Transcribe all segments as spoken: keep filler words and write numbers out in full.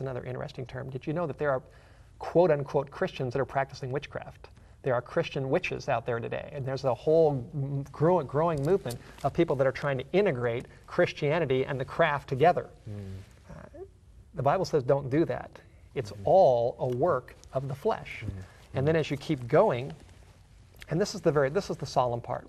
That's another interesting term. Did you know that there are quote-unquote Christians that are practicing witchcraft? There are Christian witches out there today, and there's a whole grow, growing movement of people that are trying to integrate Christianity and the craft together. Mm. Uh, the Bible says don't do that. It's mm-hmm. all a work of the flesh. Mm-hmm. And then as you keep going, and this is the very, this is the solemn part.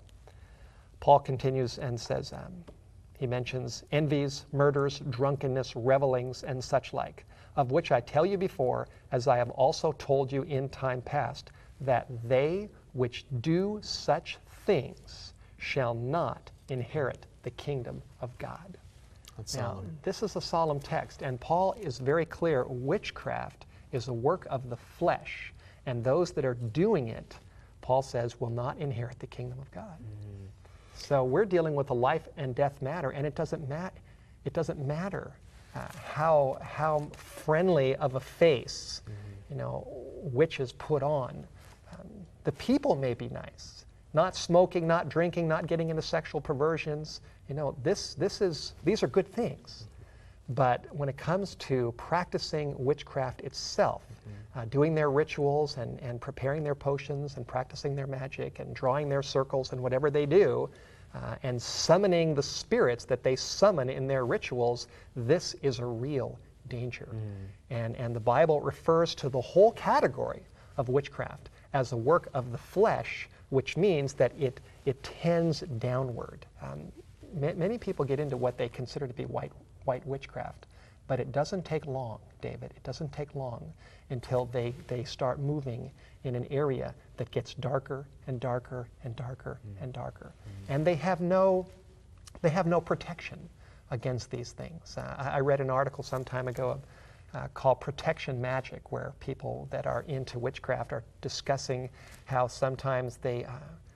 Paul continues and says, um, he mentions envies, murders, drunkenness, revelings, and such like, of which I tell you before, as I have also told you in time past, that they which do such things shall not inherit the kingdom of God. That's now, solemn. This is a solemn text, and Paul is very clear. Witchcraft is a work of the flesh, and those that are doing it, Paul says, will not inherit the kingdom of God. Mm. So we're dealing with a life and death matter, and it doesn't mat- it doesn't matter uh, how how friendly of a face, mm-hmm. you know, witches put on. Um, the people may be nice, not smoking, not drinking, not getting into sexual perversions. You know, this this is these are good things. But when it comes to practicing witchcraft itself, mm-hmm. uh, doing their rituals and, and preparing their potions and practicing their magic and drawing their circles and whatever they do, uh, and summoning the spirits that they summon in their rituals, this is a real danger. Mm. And, and the Bible refers to the whole category of witchcraft as a work of the flesh, which means that it, it tends downward. Um, ma- many people get into what they consider to be white white witchcraft, but it doesn't take long, David. It doesn't take long until they, they start moving in an area that gets darker and darker and darker mm. and darker. Mm. And they have no they have no protection against these things. Uh, I read an article some time ago uh, called Protection Magic, where people that are into witchcraft are discussing how sometimes they uh,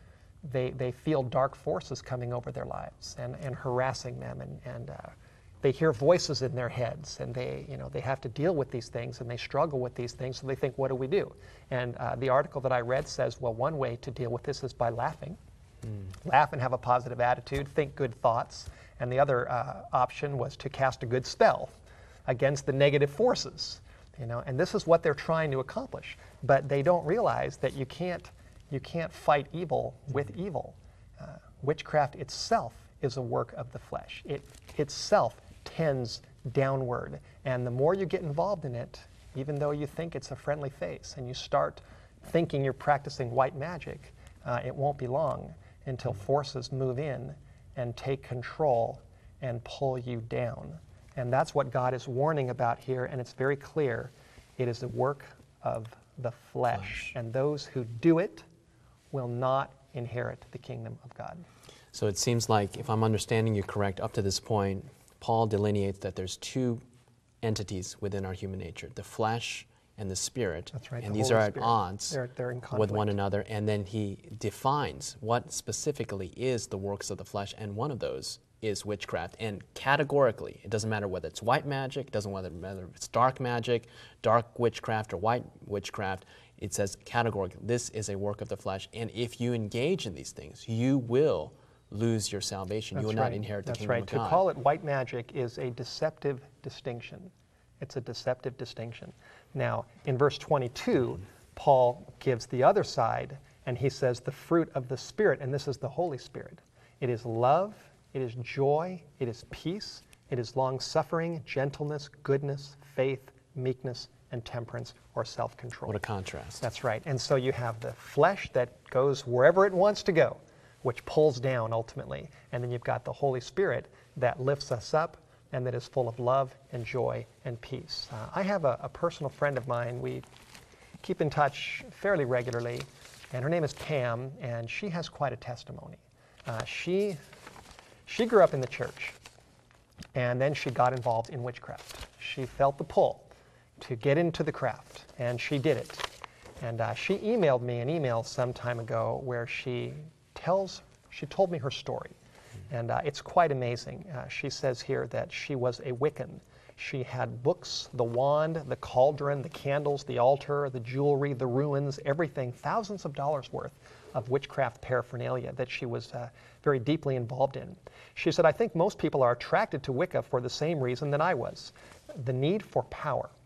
they they feel dark forces coming over their lives and, and harassing them, and, and uh, they hear voices in their heads, and they, you know, they have to deal with these things, and they struggle with these things, so they think, what do we do? And uh, the article that I read says, well, one way to deal with this is by laughing. Mm. Laugh and have a positive attitude, think good thoughts. And the other uh, option was to cast a good spell against the negative forces, you know, and this is what they're trying to accomplish. But they don't realize that you can't, you can't fight evil with mm. evil. Uh, witchcraft itself is a work of the flesh. It itself tends downward, and the more you get involved in it, even though you think it's a friendly face and you start thinking you're practicing white magic, uh, it won't be long until forces move in and take control and pull you down. And that's what God is warning about here, and it's very clear. It is the work of the flesh, flesh. And those who do it will not inherit the kingdom of God. So it seems like, if I'm understanding you correct, up to this point, Paul delineates that there's two entities within our human nature, the flesh and the spirit. That's right. And the these Holy are at Spirit. odds they're, they're in with one another. And then he defines what specifically is the works of the flesh, and one of those is witchcraft. And categorically, it doesn't matter whether it's white magic, it doesn't matter whether it's dark magic, dark witchcraft, or white witchcraft. It says categorically, this is a work of the flesh. And if you engage in these things, you will lose your salvation. That's you will right. not inherit the That's kingdom right. of God. To call it white magic is a deceptive distinction. It's a deceptive distinction. Now, in verse twenty-two, Paul gives the other side, and he says the fruit of the Spirit, and this is the Holy Spirit. It is love, it is joy, it is peace, it is long-suffering, gentleness, goodness, faith, meekness, and temperance, or self-control. What a contrast. That's right. And so you have the flesh that goes wherever it wants to go, which pulls down ultimately. And then you've got the Holy Spirit that lifts us up and that is full of love and joy and peace. Uh, I have a, a personal friend of mine. We keep in touch fairly regularly, and her name is Pam, and she has quite a testimony. Uh, she, she grew up in the church, and then she got involved in witchcraft. She felt the pull to get into the craft, and she did it. And uh, she emailed me an email some time ago where she tells, she told me her story, and uh, it's quite amazing. Uh, she says here that she was a Wiccan. She had books, the wand, the cauldron, the candles, the altar, the jewelry, the ruins, everything, thousands of dollars worth of witchcraft paraphernalia that she was uh, very deeply involved in. She said, I think most people are attracted to Wicca for the same reason that I was, the need for power.